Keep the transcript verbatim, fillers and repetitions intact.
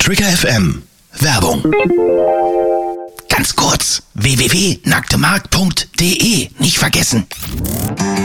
Trigger F M. Werbung. Ganz kurz, w w w punkt nacktemarkt punkt de. Nicht vergessen.